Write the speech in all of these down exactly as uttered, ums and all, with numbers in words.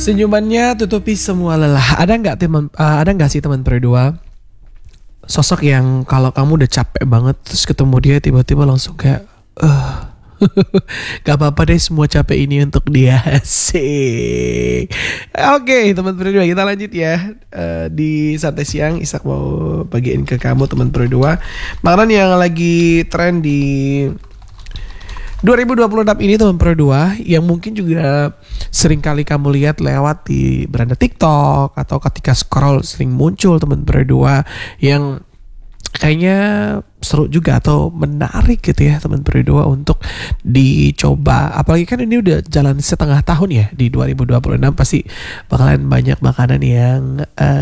Senyumannya tutupi semua lelah. Ada nggak teman? Uh, ada nggak sih teman berdua? Sosok yang kalau kamu udah capek banget terus ketemu dia tiba-tiba langsung kayak, eh, gak apa-apa deh semua capek ini untuk dia. Asik. Oke teman berdua, kita lanjut ya. uh, Di santai siang Ishak mau bagiin ke kamu teman berdua makanan yang lagi tren di dua ribu dua puluh enam ini teman berdua, yang mungkin juga sering kali kamu lihat lewat di beranda TikTok atau ketika scroll sering muncul teman berdua, yang kayaknya seru juga atau menarik gitu ya teman berdua untuk dicoba. Apalagi kan ini udah jalan setengah tahun ya di dua ribu dua puluh enam, pasti bakalan banyak makanan yang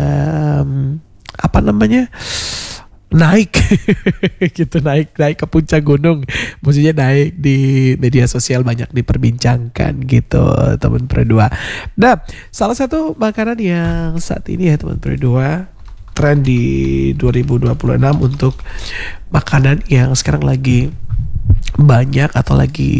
um, apa namanya naik gitu, naik naik ke puncak gunung, maksudnya naik di media sosial, banyak diperbincangkan gitu teman berdua. Nah, salah satu makanan yang saat ini ya teman berdua tren di dua ribu dua puluh enam untuk makanan yang sekarang lagi banyak atau lagi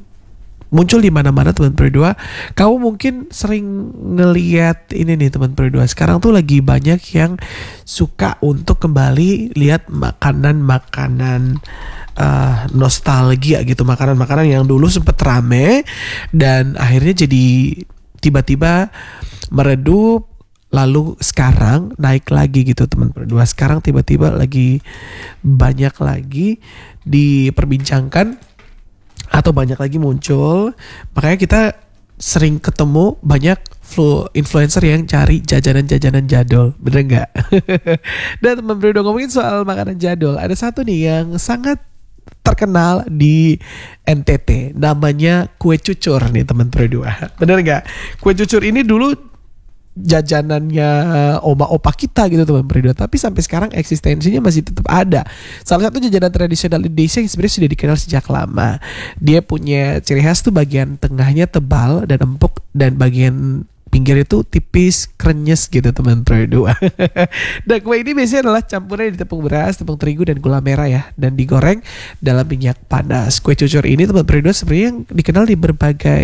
muncul di mana-mana teman berdua. Kamu mungkin sering ngeliat ini nih teman berdua. Sekarang tuh lagi banyak yang suka untuk kembali lihat makanan-makanan uh, nostalgia gitu, makanan-makanan yang dulu sempet rame dan akhirnya jadi tiba-tiba meredup, lalu sekarang naik lagi gitu teman berdua. Sekarang tiba-tiba lagi banyak lagi diperbincangkan atau banyak lagi muncul. Makanya kita sering ketemu banyak influencer yang cari jajanan-jajanan jadul. Bener gak? Dan teman berdua ngomongin soal makanan jadul, ada satu nih yang sangat terkenal di N T T, namanya kue cucur nih teman berdua. Bener gak? Kue cucur ini dulu jajanannya oma opa kita gitu teman berdua, tapi sampai sekarang eksistensinya masih tetap ada. Salah satu jajanan tradisional Indonesia yang sebenarnya sudah dikenal sejak lama. Dia punya ciri khas tuh bagian tengahnya tebal dan empuk, dan bagian pinggir itu tipis krenyes gitu teman berdua. Dan kue ini biasanya adalah campuran dari tepung beras, tepung terigu dan gula merah ya, dan digoreng dalam minyak panas. Kue cucur ini teman berdua sebenarnya yang dikenal di berbagai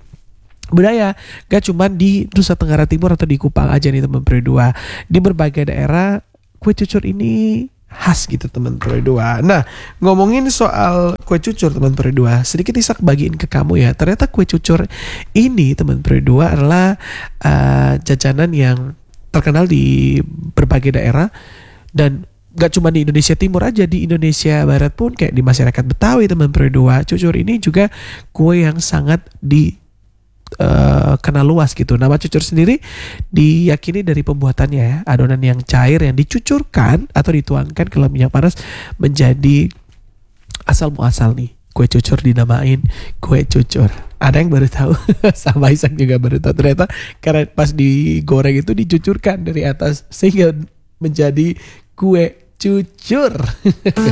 budaya, gak cuma di Nusa Tenggara Timur atau di Kupang aja nih teman berdua. Di berbagai daerah kue cucur ini khas gitu teman berdua. Nah, ngomongin soal kue cucur teman berdua, sedikit Ishak bagiin ke kamu ya. Ternyata kue cucur ini teman berdua adalah uh, jajanan yang terkenal di berbagai daerah, dan gak cuma di Indonesia Timur aja, di Indonesia Barat pun kayak di masyarakat Betawi teman berdua. Cucur ini juga kue yang sangat di Uh, kenal luas gitu. Nama cucur sendiri diyakini dari pembuatannya ya, adonan yang cair yang dicucurkan atau dituangkan ke dalam minyak panas menjadi asal muasal nih kue cucur dinamain kue cucur. Ada yang baru tahu sama Ishak juga baru tahu, ternyata karena pas digoreng itu dicucurkan dari atas sehingga menjadi kue cucur.